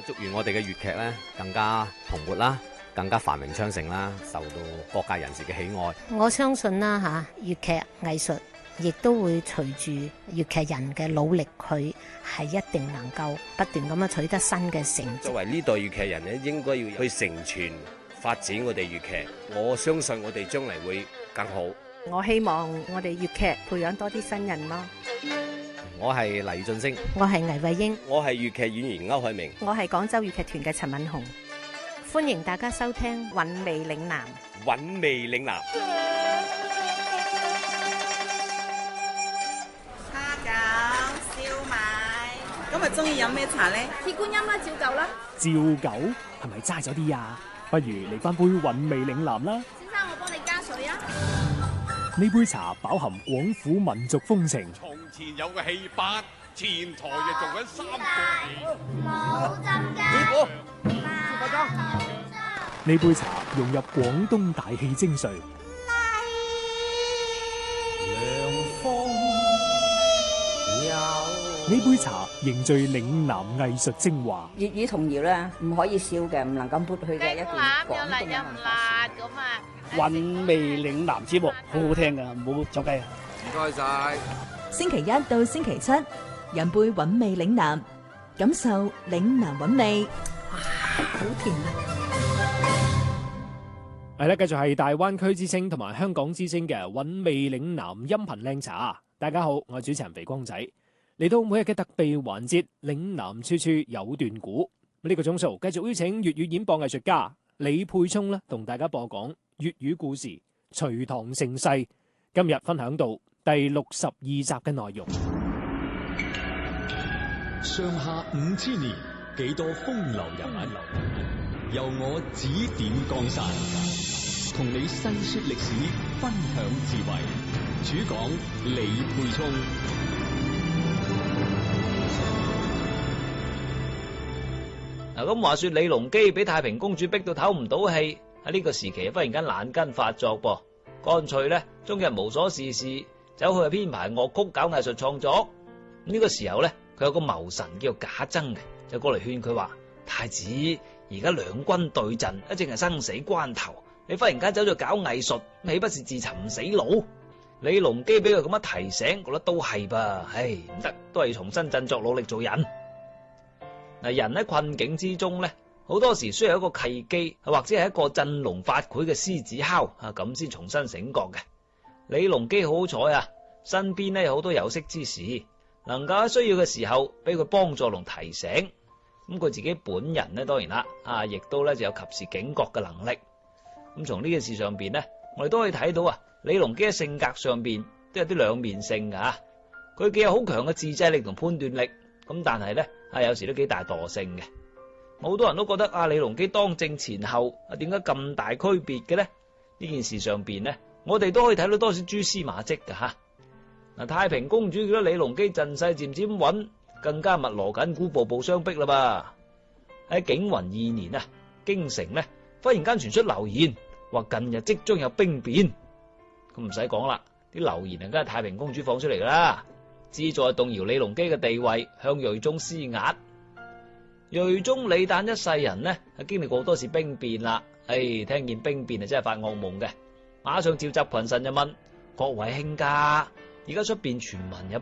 祝願我哋嘅粵劇咧更加蓬勃啦，更加繁榮昌盛啦，受到各界人士嘅喜愛。 我相信啦粵劇藝術亦都會隨住粵劇人嘅努力，佢係一定能夠不斷咁樣取得新嘅成績。 作為呢代粵劇人咧，應該要去承傳發展我哋粵劇。我相信我哋將來會更好。 我希望我哋粵劇培養多啲新人咯。 我係黎俊升， 我係倪慧英， 我係粵劇演員歐海明， 我係廣州粵劇團嘅陳敏紅。 歡迎大家收聽《 韻味嶺南》。 韻味嶺南。 蝦餃、燒賣，今日中意飲咩茶咧？ 鐵觀音啦，照舊啦。 照舊係咪齋咗啲啊？不如嚟翻杯韻味嶺南啦。 先生，我幫你加水啊。 呢杯茶飽含廣府民族風情。 從前有個戲班，前台就做緊三個冇浸㗎。 呢杯茶融入廣東大戲精髓。呢杯茶凝聚嶺南藝術精華。 粵語童謠咧，唔可以少嘅，唔能夠抹去嘅一段廣東嘅文化。 韻味嶺南節目好好聽㗎，唔好走雞啊！ 唔該晒。 星期一到星期七，飲杯韻味嶺南，感受嶺南韻味。 哇，好甜啊！ 係啦，繼續係大灣區之聲同埋香港之聲嘅韻味嶺南音頻靚茶。大家好，我係主持人肥光仔。嚟到每日嘅特備環節，嶺南處處有段古。呢個鐘數繼續邀請粵語演播藝術家李沛聰咧，同大家播講粵語故事《隋唐盛世》。今日分享到第62集嘅內容。 上下5000年，幾多風流人物，由我指點江山，同你細說歷史，分享智慧。主講李沛聰。 嗱，咁話說李隆基俾太平公主逼到唞唔到氣，喺呢個時期忽然間懶筋發作噃，乾脆咧終日無所事事，走去編排樂曲搞藝術創作。呢個時候咧，佢有個謀臣叫做賈珍嘅，就過嚟勸佢話：太子，而家兩軍對陣，一正係生死關頭，你忽然間走咗搞藝術，豈不是自尋死路？李隆基俾佢咁樣提醒，覺得都係吧，唉，唔得，都係要重新振作，努力做人。嗱，人喺困境之中咧，好多時需要一個契機，或者係一個振聾發聵嘅獅子哮啊，咁先重新醒覺嘅。李隆基好好彩啊，身邊咧有好多有識之士，能夠喺需要嘅時候俾佢幫助同提醒。咁佢自己本人咧，當然啦，亦都咧就有及時警覺嘅能力。咁從呢件事上邊咧，我哋都可以睇到啊，李隆基喺性格上邊都有啲兩面性噶。佢既有好強嘅自制力同判斷力，咁但係咧有時都幾大惰性嘅。好多人都覺得李隆基當政前後點解咁大區別嘅咧？呢件事上邊咧，我哋都可以睇到多少蛛絲馬跡噶吓。嗱，太平公主見到李隆基陣勢漸漸穩，更加密鑼緊鼓，步步相逼啦噃。喺景雲2年啊，京城咧忽然間傳出流言，話近日即將有兵變。咁唔使講啦，啲流言梗係太平公主放出嚟噶啦，旨在動搖李隆基嘅地位，向睿宗施壓。睿宗李旦一世人呢，經歷過好多次兵變啦，聽見兵變真係發噩夢嘅，馬上召集群臣就問各位卿家，而家出邊傳聞有